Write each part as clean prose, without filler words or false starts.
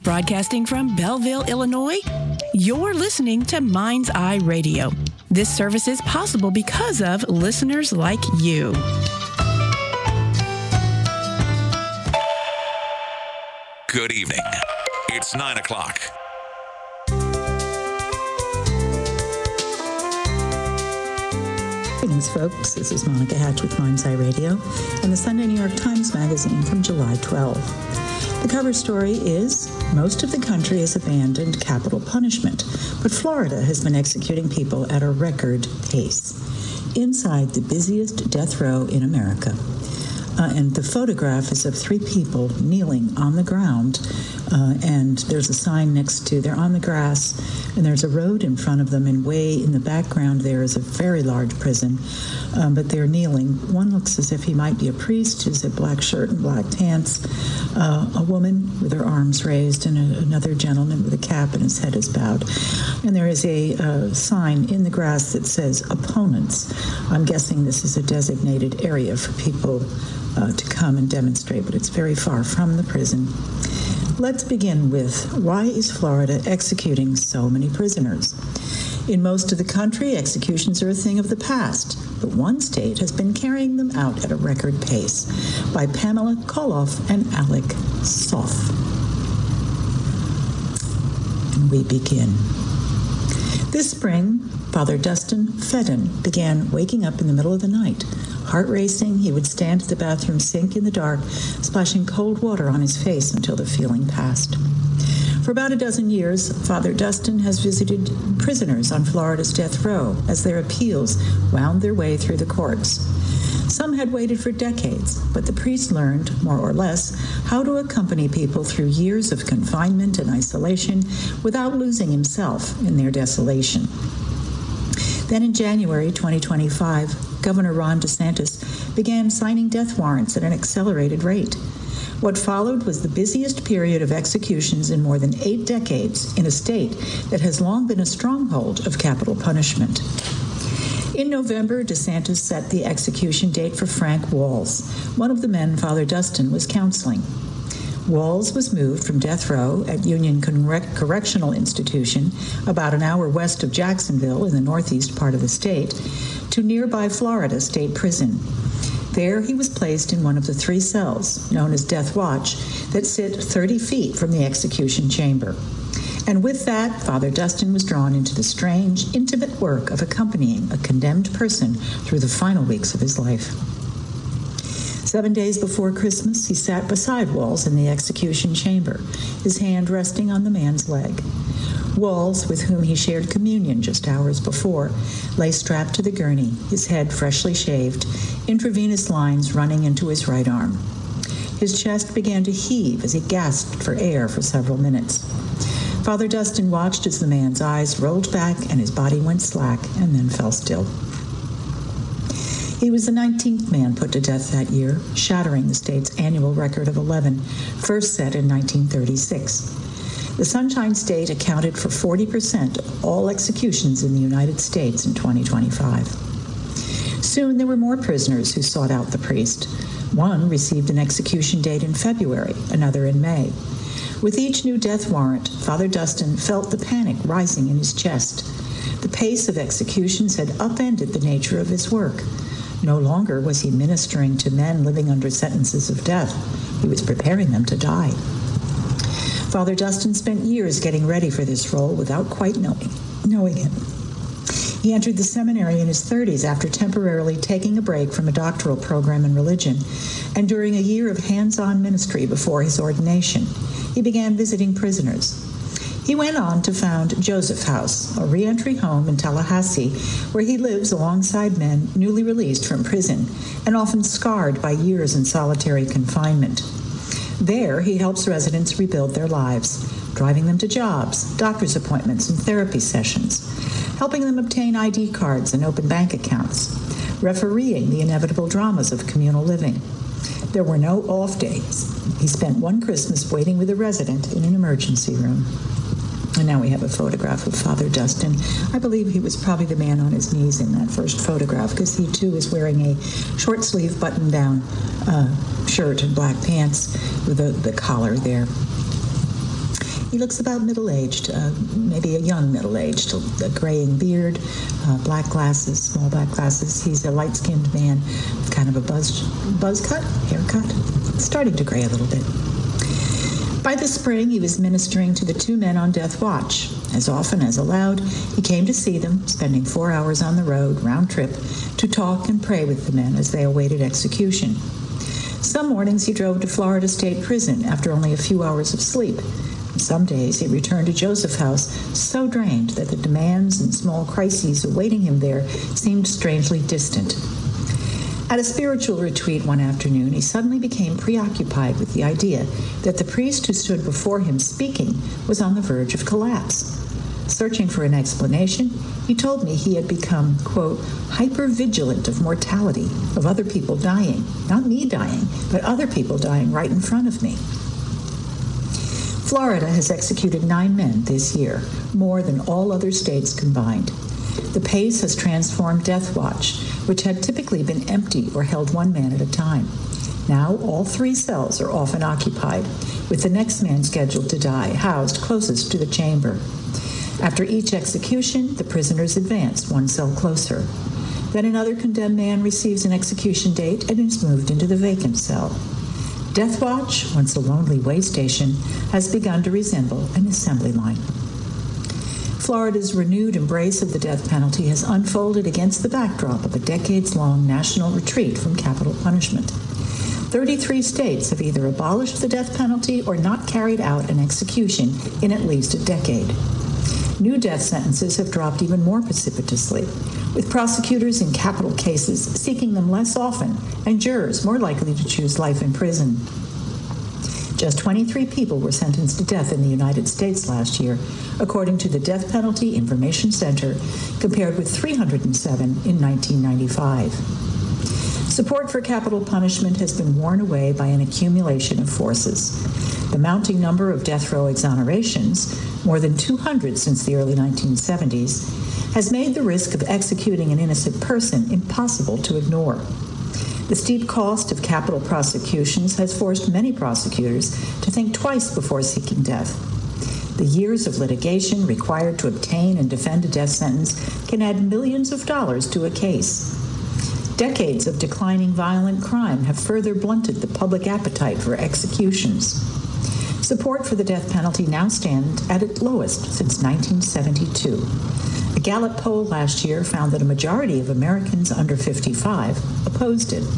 Broadcasting from Belleville, Illinois, you're listening to Mind's Eye Radio. This service is possible because of listeners like you. Good evening. It's 9 o'clock. Greetings, folks. This is Monica Hatch with Mind's Eye Radio and the Sunday New York Times Magazine from July 12. The cover story is, most of the country has abandoned capital punishment, but Florida has been executing people at a record pace. Inside the busiest death row in America. And the photograph is of three people kneeling on the ground, and there's a sign next to, they're on the grass, and there's a road in front of them, and way in the background there is a very large prison, but they're kneeling. One looks as if he might be a priest, who's a black shirt and black pants, a woman with her arms raised, and another gentleman with a cap and his head is bowed. And there is a sign in the grass that says opponents. I'm guessing this is a designated area for people to come and demonstrate, but it's very far from the prison. Let's begin with, why is Florida executing so many prisoners? In most of the country, executions are a thing of the past, but one state has been carrying them out at a record pace. By Pamela Koloff and Alec Soff. And we begin. This spring, Father Dustin Fedden began waking up in the middle of the night. Heart racing, he would stand at the bathroom sink in the dark, splashing cold water on his face until the feeling passed. For about a dozen years, Father Dustin has visited prisoners on Florida's death row as their appeals wound their way through the courts. Some had waited for decades, but the priest learned, more or less, how to accompany people through years of confinement and isolation without losing himself in their desolation. Then in January 2025, Governor Ron DeSantis began signing death warrants at an accelerated rate. What followed was the busiest period of executions in more than 8 decades in a state that has long been a stronghold of capital punishment. In November, DeSantis set the execution date for Frank Walls, one of the men Father Dustin was counseling. Walls was moved from death row at Union Correctional Institution, about an hour west of Jacksonville in the northeast part of the state, to nearby Florida State Prison. There he was placed in one of the 3 cells, known as Death Watch, that sit 30 feet from the execution chamber. And with that, Father Dustin was drawn into the strange, intimate work of accompanying a condemned person through the final weeks of his life. 7 days before Christmas, he sat beside Walls in the execution chamber, his hand resting on the man's leg. Walls, with whom he shared communion just hours before, lay strapped to the gurney, his head freshly shaved, intravenous lines running into his right arm. His chest began to heave as he gasped for air for several minutes. Father Dustin watched as the man's eyes rolled back and his body went slack and then fell still. He was the 19th man put to death that year, shattering the state's annual record of 11, first set in 1936. The Sunshine State accounted for 40% of all executions in the United States in 2025. Soon there were more prisoners who sought out the priest. One received an execution date in February, another in May. With each new death warrant, Father Dustin felt the panic rising in his chest. The pace of executions had upended the nature of his work. No longer was he ministering to men living under sentences of death. He was preparing them to die. Father Dustin spent years getting ready for this role without quite knowing it. He entered the seminary in his 30s after temporarily taking a break from a doctoral program in religion, and during a year of hands-on ministry before his ordination, he began visiting prisoners. He went on to found Joseph House, a reentry home in Tallahassee, where he lives alongside men newly released from prison and often scarred by years in solitary confinement. There, he helps residents rebuild their lives, driving them to jobs, doctor's appointments, and therapy sessions, helping them obtain ID cards and open bank accounts, refereeing the inevitable dramas of communal living. There were no off days. He spent one Christmas waiting with a resident in an emergency room. And now we have a photograph of Father Dustin. I believe he was probably the man on his knees in that first photograph, because he too is wearing a short sleeve button down shirt and black pants with the collar there. He looks about middle-aged, maybe a young middle-aged, a graying beard, black glasses, small black glasses. He's a light-skinned man with kind of a buzz cut, haircut, starting to gray a little bit. By the spring, he was ministering to the two men on death watch. As often as allowed, he came to see them, spending 4 hours on the road, round trip, to talk and pray with the men as they awaited execution. Some mornings he drove to Florida State Prison after only a few hours of sleep. Some days he returned to Joseph House so drained that the demands and small crises awaiting him there seemed strangely distant. At a spiritual retreat one afternoon, he suddenly became preoccupied with the idea that the priest who stood before him speaking was on the verge of collapse. Searching for an explanation, he told me he had become, quote, hyper-vigilant of mortality, of other people dying. Not me dying, but other people dying right in front of me. Florida has executed 9 men this year, more than all other states combined. The pace has transformed Death Watch, which had typically been empty or held one man at a time. Now all 3 cells are often occupied, with the next man scheduled to die housed closest to the chamber. After each execution, the prisoners advance 1 cell closer. Then another condemned man receives an execution date and is moved into the vacant cell. Death Watch, once a lonely way station, has begun to resemble an assembly line. Florida's renewed embrace of the death penalty has unfolded against the backdrop of a decades-long national retreat from capital punishment. 33 states have either abolished the death penalty or not carried out an execution in at least a decade. New death sentences have dropped even more precipitously, with prosecutors in capital cases seeking them less often and jurors more likely to choose life in prison. Just 23 people were sentenced to death in the United States last year, according to the Death Penalty Information Center, compared with 307 in 1995. Support for capital punishment has been worn away by an accumulation of forces. The mounting number of death row exonerations, more than 200 since the early 1970s, has made the risk of executing an innocent person impossible to ignore. The steep cost of capital prosecutions has forced many prosecutors to think twice before seeking death. The years of litigation required to obtain and defend a death sentence can add millions of dollars to a case. Decades of declining violent crime have further blunted the public appetite for executions. Support for the death penalty now stands at its lowest since 1972. A Gallup poll last year found that a majority of Americans under 55 opposed it.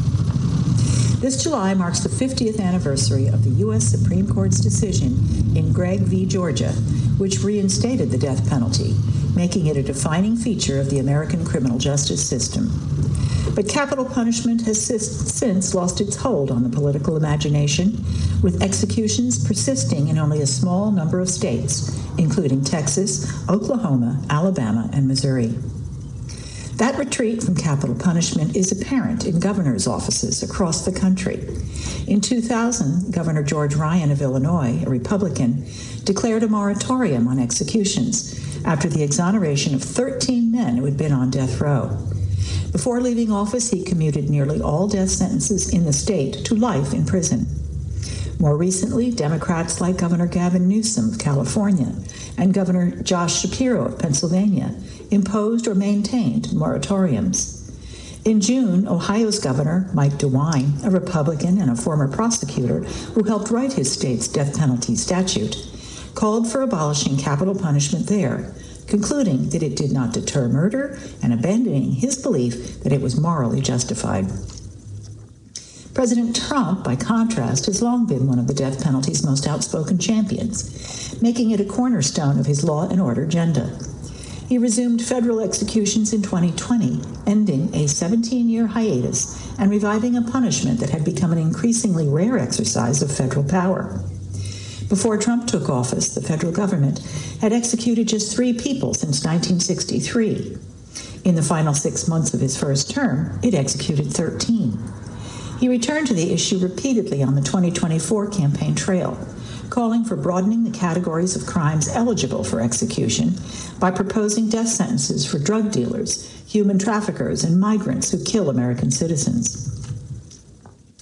This July marks the 50th anniversary of the U.S. Supreme Court's decision in Gregg v. Georgia, which reinstated the death penalty, making it a defining feature of the American criminal justice system. But capital punishment has since lost its hold on the political imagination, with executions persisting in only a small number of states, including Texas, Oklahoma, Alabama, and Missouri. That retreat from capital punishment is apparent in governors' offices across the country. In 2000, Governor George Ryan of Illinois, a Republican, declared a moratorium on executions after the exoneration of 13 men who had been on death row. Before leaving office, he commuted nearly all death sentences in the state to life in prison. More recently, Democrats like Governor Gavin Newsom of California and Governor Josh Shapiro of Pennsylvania imposed or maintained moratoriums. In June, Ohio's Governor Mike DeWine, a Republican and a former prosecutor who helped write his state's death penalty statute, called for abolishing capital punishment there, concluding that it did not deter murder and abandoning his belief that it was morally justified. President Trump, by contrast, has long been one of the death penalty's most outspoken champions, making it a cornerstone of his law and order agenda. He resumed federal executions in 2020, ending a 17-year hiatus and reviving a punishment that had become an increasingly rare exercise of federal power. Before Trump took office, the federal government had executed just 3 people since 1963. In the final 6 months of his first term, it executed 13. He returned to the issue repeatedly on the 2024 campaign trail, calling for broadening the categories of crimes eligible for execution by proposing death sentences for drug dealers, human traffickers, and migrants who kill American citizens.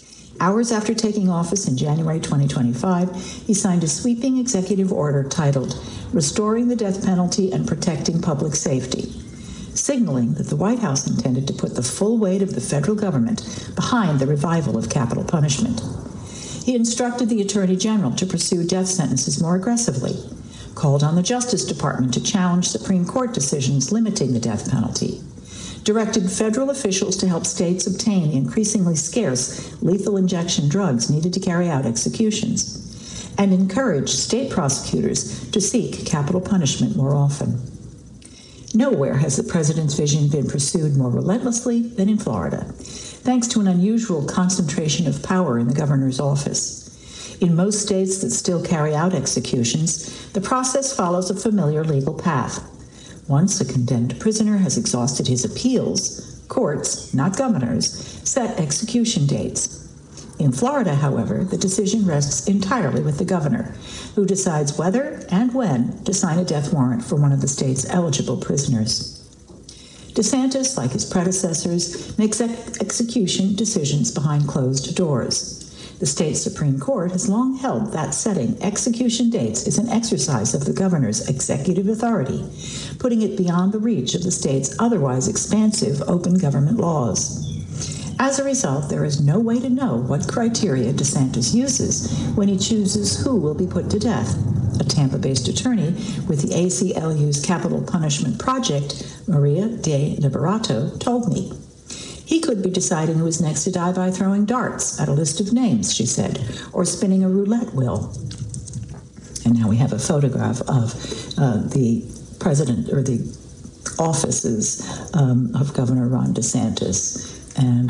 Hours after taking office in January 2025, he signed a sweeping executive order titled Restoring the Death Penalty and Protecting Public Safety, signaling that the White House intended to put the full weight of the federal government behind the revival of capital punishment. He instructed the Attorney General to pursue death sentences more aggressively, called on the Justice Department to challenge Supreme Court decisions limiting the death penalty, directed federal officials to help states obtain the increasingly scarce lethal injection drugs needed to carry out executions, and encouraged state prosecutors to seek capital punishment more often. Nowhere has the president's vision been pursued more relentlessly than in Florida, thanks to an unusual concentration of power in the governor's office. In most states that still carry out executions, the process follows a familiar legal path. Once a condemned prisoner has exhausted his appeals, courts, not governors, set execution dates. In Florida, however, the decision rests entirely with the governor, who decides whether and when to sign a death warrant for one of the state's eligible prisoners. DeSantis, like his predecessors, makes execution decisions behind closed doors. The state Supreme Court has long held that setting execution dates is an exercise of the governor's executive authority, putting it beyond the reach of the state's otherwise expansive open government laws. As a result, there is no way to know what criteria DeSantis uses when he chooses who will be put to death. A Tampa-based attorney with the ACLU's Capital Punishment Project, Maria De Liberato, told me. He could be deciding who is next to die by throwing darts at a list of names, she said, or spinning a roulette wheel. And now we have a photograph of the president or the offices of Governor Ron DeSantis. And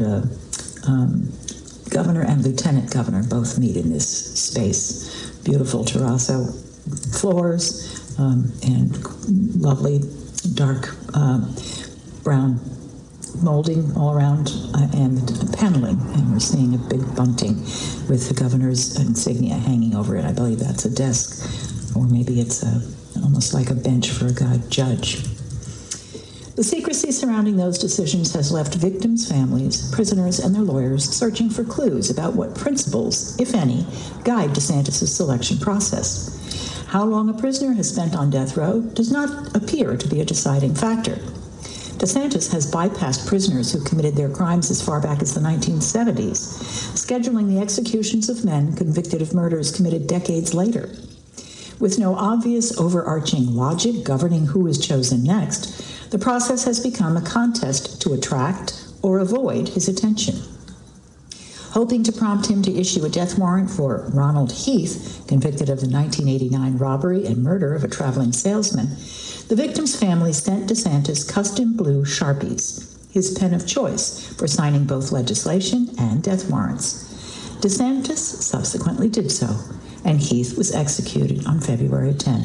governor and lieutenant governor both meet in this space. Beautiful terrazzo floors and lovely dark brown molding all around and paneling. And we're seeing a big bunting with the governor's insignia hanging over it. I believe that's a desk, or maybe it's almost like a bench for a judge. The secrecy surrounding those decisions has left victims' families, prisoners, and their lawyers searching for clues about what principles, if any, guide DeSantis' selection process. How long a prisoner has spent on death row does not appear to be a deciding factor. DeSantis has bypassed prisoners who committed their crimes as far back as the 1970s, scheduling the executions of men convicted of murders committed decades later. With no obvious overarching logic governing who is chosen next, the process has become a contest to attract or avoid his attention. Hoping to prompt him to issue a death warrant for Ronald Heath, convicted of the 1989 robbery and murder of a traveling salesman, the victim's family sent DeSantis custom blue Sharpies, his pen of choice for signing both legislation and death warrants. DeSantis subsequently did so, and Heath was executed on February 10.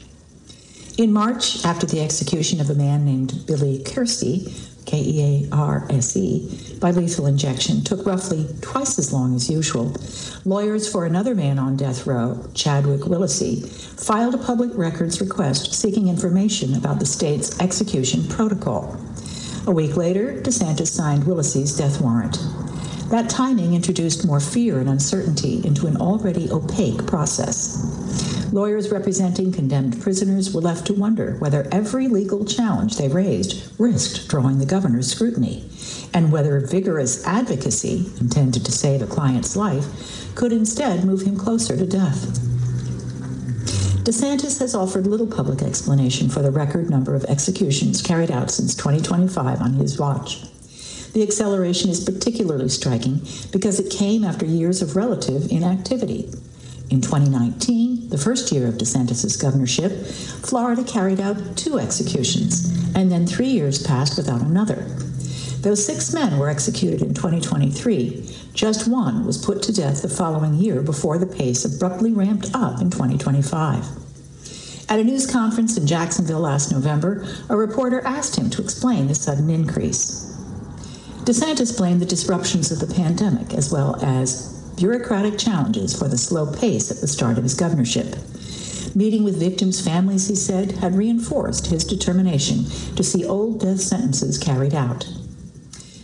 In March, after the execution of a man named Billy Kearse, Kearse, by lethal injection took roughly twice as long as usual, lawyers for another man on death row, Chadwick Willesee, filed a public records request seeking information about the state's execution protocol. A week later, DeSantis signed Willesee's death warrant. That timing introduced more fear and uncertainty into an already opaque process. Lawyers representing condemned prisoners were left to wonder whether every legal challenge they raised risked drawing the governor's scrutiny, and whether vigorous advocacy, intended to save a client's life, could instead move him closer to death. DeSantis has offered little public explanation for the record number of executions carried out since 2025 on his watch. The acceleration is particularly striking because it came after years of relative inactivity. In 2019, the first year of DeSantis' governorship, Florida carried out 2 executions, and then 3 years passed without another. Though 6 men were executed in 2023, just 1 was put to death the following year before the pace abruptly ramped up in 2025. At a news conference in Jacksonville last November, a reporter asked him to explain the sudden increase. DeSantis blamed the disruptions of the pandemic as well as bureaucratic challenges for the slow pace at the start of his governorship. Meeting with victims' families, he said, had reinforced his determination to see old death sentences carried out.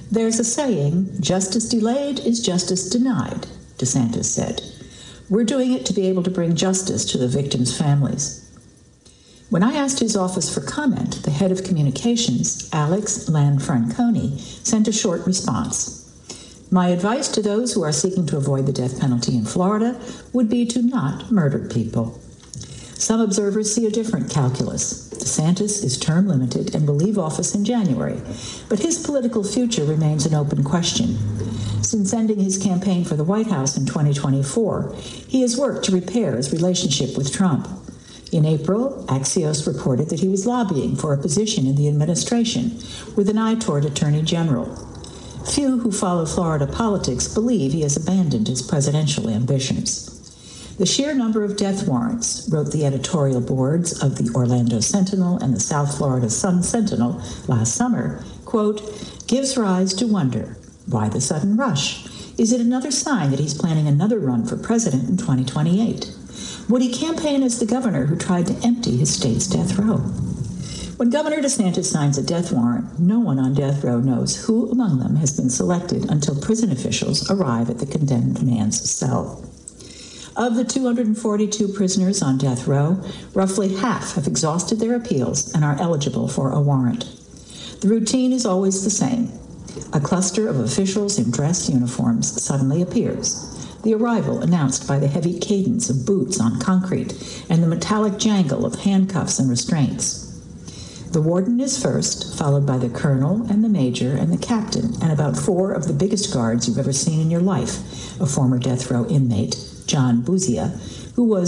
There's a saying, justice delayed is justice denied, DeSantis said. We're doing it to be able to bring justice to the victims' families. When I asked his office for comment, the head of communications, Alex Lanfranconi, sent a short response. My advice to those who are seeking to avoid the death penalty in Florida would be to not murder people. Some observers see a different calculus. DeSantis is term limited and will leave office in January, but his political future remains an open question. Since ending his campaign for the White House in 2024, he has worked to repair his relationship with Trump. In April, Axios reported that he was lobbying for a position in the administration with an eye toward Attorney General. Few who follow Florida politics believe he has abandoned his presidential ambitions. The sheer number of death warrants, wrote the editorial boards of the Orlando Sentinel and the South Florida Sun Sentinel last summer, quote, gives rise to wonder. Why the sudden rush? Is it another sign that he's planning another run for president in 2028? Would he campaign as the governor who tried to empty his state's death row? When Governor DeSantis signs a death warrant, no one on death row knows who among them has been selected until prison officials arrive at the condemned man's cell. Of the 242 prisoners on death row, roughly half have exhausted their appeals and are eligible for a warrant. The routine is always the same. A cluster of officials in dress uniforms suddenly appears. The arrival announced by the heavy cadence of boots on concrete and the metallic jangle of handcuffs and restraints. The warden is first, followed by the colonel and the major and the captain, and about 4 of the biggest guards you've ever seen in your life, a former death row inmate, John Buzia, who was